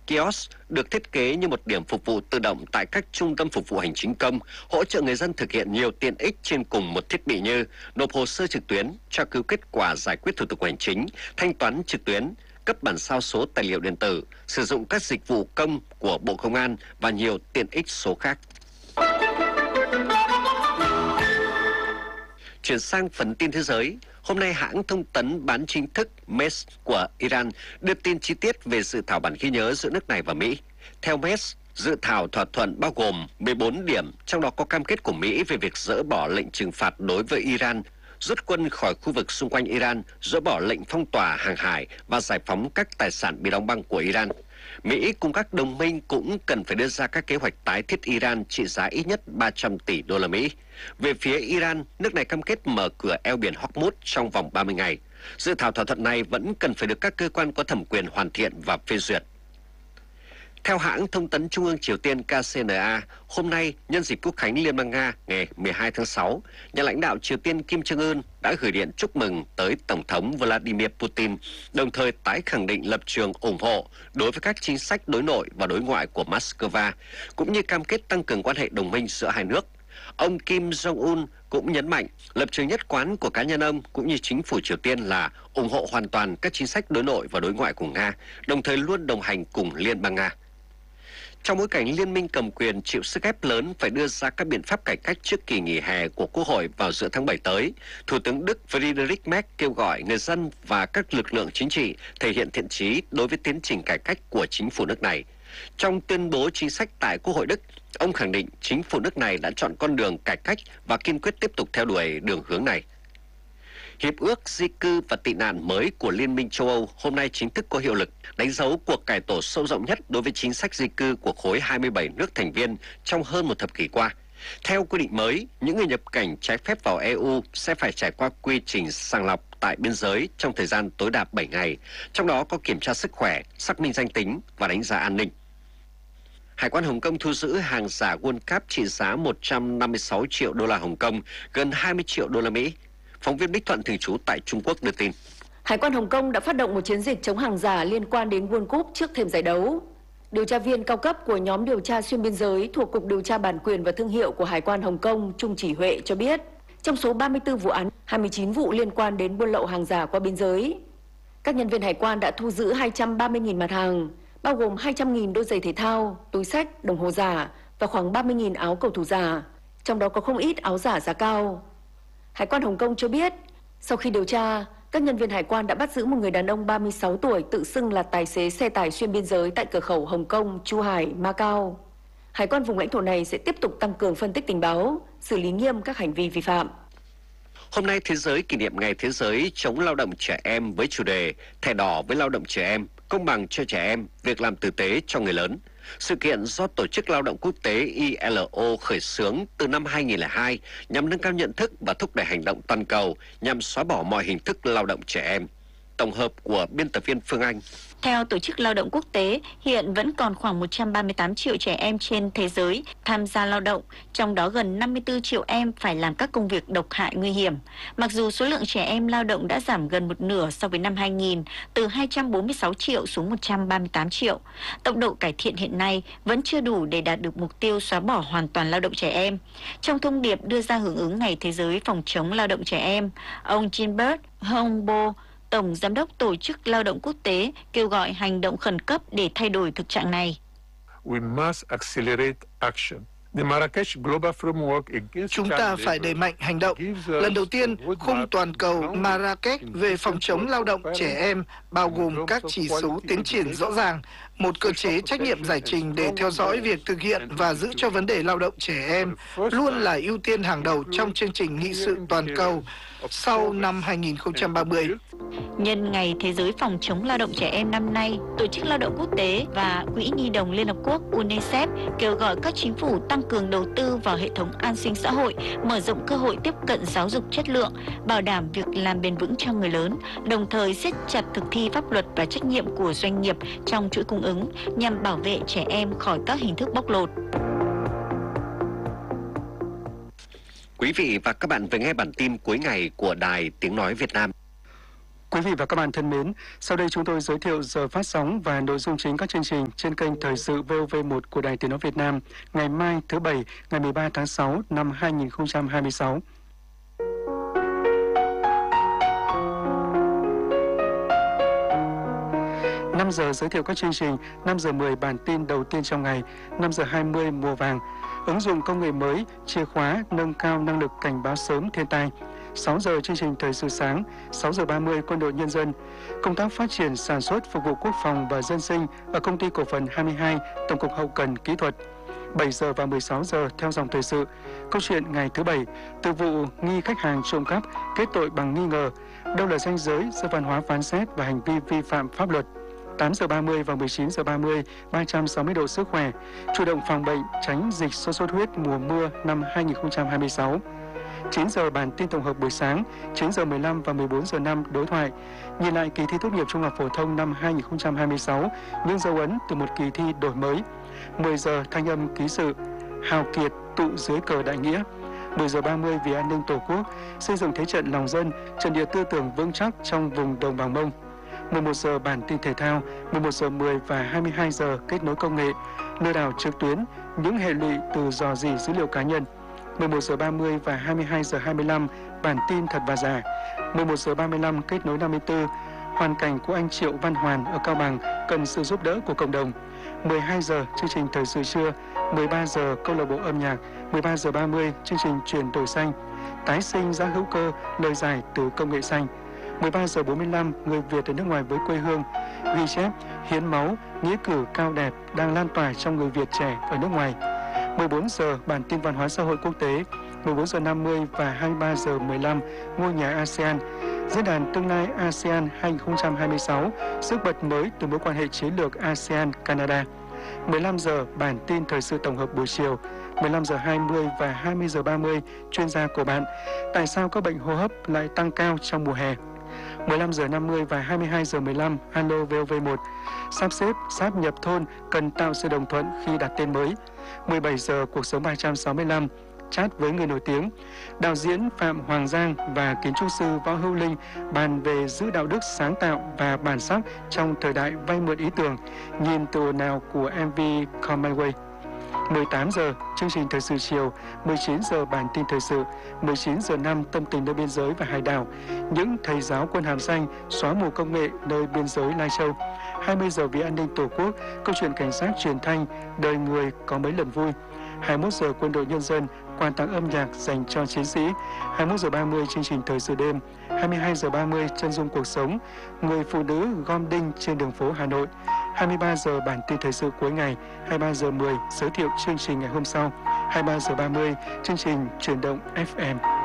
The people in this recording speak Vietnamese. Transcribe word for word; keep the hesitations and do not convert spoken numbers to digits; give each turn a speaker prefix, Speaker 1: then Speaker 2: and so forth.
Speaker 1: Kiosk được thiết kế như một điểm phục vụ tự động tại các trung tâm phục vụ hành chính công, hỗ trợ người dân thực hiện nhiều tiện ích trên cùng một thiết bị như nộp hồ sơ trực tuyến, tra cứu kết quả giải quyết thủ tục hành chính, thanh toán trực tuyến, cấp bản sao số tài liệu điện tử, sử dụng các dịch vụ công của Bộ Công an và nhiều tiện ích số khác. Chuyển sang phần tin thế giới, hôm nay hãng thông tấn bán chính thức Mes của Iran đưa tin chi tiết về dự thảo bản ghi nhớ giữa nước này và Mỹ. Theo Mes, dự thảo thỏa thuận bao gồm mười bốn điểm, trong đó có cam kết của Mỹ về việc dỡ bỏ lệnh trừng phạt đối với Iran, rút quân khỏi khu vực xung quanh Iran, dỡ bỏ lệnh phong tỏa hàng hải và giải phóng các tài sản bị đóng băng của Iran. Mỹ cùng các đồng minh cũng cần phải đưa ra các kế hoạch tái thiết Iran trị giá ít nhất ba trăm tỷ đô la Mỹ. Về phía Iran, nước này cam kết mở cửa eo biển Hormuz trong vòng ba mươi ngày. Dự thảo thỏa thuận này vẫn cần phải được các cơ quan có thẩm quyền hoàn thiện và phê duyệt. Theo hãng thông tấn Trung ương Triều Tiên K C N A, hôm nay nhân dịp Quốc khánh Liên bang Nga ngày mười hai tháng sáu, nhà lãnh đạo Triều Tiên Kim Jong Un đã gửi điện chúc mừng tới Tổng thống Vladimir Putin, đồng thời tái khẳng định lập trường ủng hộ đối với các chính sách đối nội và đối ngoại của Moscow, cũng như cam kết tăng cường quan hệ đồng minh giữa hai nước. Ông Kim Jong-un cũng nhấn mạnh lập trường nhất quán của cá nhân ông cũng như chính phủ Triều Tiên là ủng hộ hoàn toàn các chính sách đối nội và đối ngoại của Nga, đồng thời luôn đồng hành cùng Liên bang Nga. Trong bối cảnh liên minh cầm quyền chịu sức ép lớn phải đưa ra các biện pháp cải cách trước kỳ nghỉ hè của Quốc hội vào giữa tháng bảy tới, Thủ tướng Đức Friedrich Merz kêu gọi người dân và các lực lượng chính trị thể hiện thiện chí đối với tiến trình cải cách của chính phủ nước này. Trong tuyên bố chính sách tại Quốc hội Đức, ông khẳng định chính phủ nước này đã chọn con đường cải cách và kiên quyết tiếp tục theo đuổi đường hướng này. Hiệp ước di cư và tị nạn mới của Liên minh châu Âu hôm nay chính thức có hiệu lực, đánh dấu cuộc cải tổ sâu rộng nhất đối với chính sách di cư của khối hai mươi bảy nước thành viên trong hơn một thập kỷ qua. Theo quy định mới, những người nhập cảnh trái phép vào E U sẽ phải trải qua quy trình sàng lọc tại biên giới trong thời gian tối đa bảy ngày, trong đó có kiểm tra sức khỏe, xác minh danh tính và đánh giá an ninh. Hải quan Hồng Kông thu giữ hàng giả World Cup trị giá một trăm năm mươi sáu triệu đô la Hồng Kông, gần hai mươi triệu đô la Mỹ. Phóng viên Bích Thuận thường trú tại Trung Quốc đưa tin.
Speaker 2: Hải quan Hồng Kông đã phát động một chiến dịch chống hàng giả liên quan đến World Cup trước thềm giải đấu. Điều tra viên cao cấp của nhóm điều tra xuyên biên giới thuộc Cục Điều tra Bản quyền và Thương hiệu của Hải quan Hồng Kông, Trung Chỉ Huệ cho biết, trong số ba mươi tư vụ án, hai mươi chín vụ liên quan đến buôn lậu hàng giả qua biên giới. Các nhân viên hải quan đã thu giữ hai trăm ba mươi nghìn mặt hàng, bao gồm hai trăm nghìn đôi giày thể thao, túi xách, đồng hồ giả và khoảng ba mươi nghìn áo cầu thủ giả, trong đó có không ít áo giả giá cao. Hải quan Hồng Kông cho biết, sau khi điều tra, các nhân viên hải quan đã bắt giữ một người đàn ông ba mươi sáu tuổi tự xưng là tài xế xe tải xuyên biên giới tại cửa khẩu Hồng Kông, Chu Hải, Macau. Hải quan vùng lãnh thổ này sẽ tiếp tục tăng cường phân tích tình báo, xử lý nghiêm các hành vi vi phạm.
Speaker 1: Hôm nay thế giới kỷ niệm Ngày Thế giới chống lao động trẻ em với chủ đề Thẻ đỏ với lao động trẻ em, công bằng cho trẻ em, việc làm tử tế cho người lớn. Sự kiện do Tổ chức Lao động Quốc tế I L O khởi xướng từ năm hai nghìn không trăm lẻ hai nhằm nâng cao nhận thức và thúc đẩy hành động toàn cầu nhằm xóa bỏ mọi hình thức lao động trẻ em. Tổng hợp của biên tập viên Phương Anh.
Speaker 3: Theo Tổ chức Lao động Quốc tế, hiện vẫn còn khoảng một trăm ba mươi tám triệu trẻ em trên thế giới tham gia lao động, trong đó gần năm mươi tư triệu em phải làm các công việc độc hại nguy hiểm. Mặc dù số lượng trẻ em lao động đã giảm gần một nửa so với năm hai nghìn, từ hai trăm bốn mươi sáu triệu xuống một trăm ba mươi tám triệu, tốc độ cải thiện hiện nay vẫn chưa đủ để đạt được mục tiêu xóa bỏ hoàn toàn lao động trẻ em. Trong thông điệp đưa ra hưởng ứng Ngày Thế giới phòng chống lao động trẻ em, ông Gilbert Humboldt, Tổng Giám đốc Tổ chức Lao động Quốc tế, kêu gọi hành động khẩn cấp để thay đổi thực trạng này.
Speaker 4: We must accelerate action.
Speaker 5: Chúng ta phải đẩy mạnh hành động. Lần đầu tiên, khung toàn cầu Marrakech về phòng chống lao động trẻ em bao gồm các chỉ số tiến triển rõ ràng, một cơ chế trách nhiệm giải trình để theo dõi việc thực hiện và giữ cho vấn đề lao động trẻ em luôn là ưu tiên hàng đầu trong chương trình nghị sự toàn cầu sau năm hai nghìn không trăm ba mươi.
Speaker 3: Nhân Ngày Thế giới phòng chống lao động trẻ em năm nay, Tổ chức Lao động Quốc tế và Quỹ Nhi đồng Liên Hợp Quốc UNICEF kêu gọi các chính phủ tăng cường đầu tư vào hệ thống an sinh xã hội, mở rộng cơ hội tiếp cận giáo dục chất lượng, bảo đảm việc làm bền vững cho người lớn, đồng thời siết chặt thực thi pháp luật và trách nhiệm của doanh nghiệp trong chuỗi cung ứng nhằm bảo vệ trẻ em khỏi các hình thức bóc lột.
Speaker 1: Quý vị và các bạn vừa nghe bản tin cuối ngày của Đài Tiếng Nói Việt Nam.
Speaker 6: Quý vị và các bạn thân mến, sau đây chúng tôi giới thiệu giờ phát sóng và nội dung chính các chương trình trên kênh Thời sự vê o vê một của Đài Tiếng nói Việt Nam ngày mai thứ Bảy, ngày mười ba tháng sáu năm hai nghìn không trăm hai mươi sáu. năm giờ giới thiệu các chương trình, năm giờ mười bản tin đầu tiên trong ngày, năm giờ hai mươi mùa vàng, ứng dụng công nghệ mới, chìa khóa nâng cao năng lực cảnh báo sớm thiên tai. sáu giờ chương trình Thời sự sáng, sáu giờ ba mươi Quân đội Nhân dân, công tác phát triển sản xuất phục vụ quốc phòng và dân sinh ở Công ty Cổ phần hai mươi hai, Tổng cục Hậu cần Kỹ thuật. bảy giờ và mười sáu giờ theo dòng thời sự, câu chuyện ngày thứ Bảy, từ vụ nghi khách hàng trộm cắp kết tội bằng nghi ngờ, đâu là ranh giới giữa văn hóa phán xét và hành vi vi phạm pháp luật. tám giờ ba mươi và mười chín giờ ba mươi, ba trăm sáu mươi độ sức khỏe, chủ động phòng bệnh, tránh dịch sốt xuất huyết mùa mưa năm hai nghìn không trăm hai mươi sáu. chín giờ bản tin tổng hợp buổi sáng, chín giờ mười lăm và mười bốn giờ năm đối thoại, nhìn lại kỳ thi tốt nghiệp trung học phổ thông năm hai nghìn không trăm hai mươi sáu, những dấu ấn từ một kỳ thi đổi mới. mười giờ thanh âm ký sự, hào kiệt tụ dưới cờ đại nghĩa. mười giờ ba mươi vì an ninh Tổ quốc, xây dựng thế trận lòng dân, trận địa tư tưởng vững chắc trong vùng đồng bằng Mông. mười một giờ bản tin thể thao, mười một giờ mười và hai mươi hai giờ kết nối công nghệ, lừa đảo trực tuyến, những hệ lụy từ rò rỉ dữ liệu cá nhân. mười một giờ ba mươi và hai mươi hai giờ hai mươi lăm bản tin thật và giả. mười một giờ ba mươi lăm kết nối năm mươi tư, hoàn cảnh của anh Triệu Văn Hoàn ở Cao Bằng cần sự giúp đỡ của cộng đồng. mười hai giờ chương trình Thời sự trưa, mười ba giờ câu lạc bộ âm nhạc, mười ba giờ ba mươi chương trình Chuyển đổi xanh, tái sinh giá hữu cơ, lời giải từ công nghệ xanh. mười ba giờ bốn mươi lăm người Việt ở nước ngoài với quê hương, ghi chép hiến máu, nghĩa cử cao đẹp đang lan tỏa trong người Việt trẻ ở nước ngoài. mười bốn giờ bản tin văn hóa xã hội quốc tế, mười bốn giờ năm mươi và hai mươi ba giờ mười lăm ngôi nhà a sê an, diễn đàn tương lai a sê an hai nghìn không trăm hai mươi sáu, sức bật mới từ mối quan hệ chiến lược a sê an Canada. mười lăm giờ bản tin thời sự tổng hợp buổi chiều, mười lăm giờ hai mươi và hai mươi giờ ba mươi chuyên gia của bạn, tại sao các bệnh hô hấp lại tăng cao trong mùa hè. mười lăm giờ năm mươi và hai mươi hai giờ mười lăm Alo vê o vê một, sắp xếp sáp nhập thôn cần tạo sự đồng thuận khi đặt tên mới. mười bảy giờ cuộc sống ba trăm sáu mươi lăm, chat với người nổi tiếng, đạo diễn Phạm Hoàng Giang và kiến trúc sư Võ Hữu Linh bàn về giữ đạo đức sáng tạo và bản sắc trong thời đại vay mượn ý tưởng, nhìn từ ồn ào của em vê Come My Way. mười tám giờ chương trình Thời sự chiều, mười chín giờ bản tin thời sự, mười chín giờ năm tâm tình nơi biên giới và hải đảo, những thầy giáo quân hàm xanh xóa mù công nghệ nơi biên giới Lai Châu. hai mươi giờ vì an ninh Tổ quốc, câu chuyện cảnh sát truyền thanh, đời người có mấy lần vui. hai mươi mốt giờ Quân đội Nhân dân, quà tặng âm nhạc dành cho chiến sĩ. hai mươi mốt giờ ba mươi chương trình Thời sự đêm, hai mươi hai giờ ba mươi chân dung cuộc sống, người phụ nữ gom đinh trên đường phố Hà Nội. hai mươi ba giờ bản tin thời sự cuối ngày, hai mươi ba giờ mười giới thiệu chương trình ngày hôm sau, hai mươi ba giờ ba mươi chương trình Chuyển động ép em.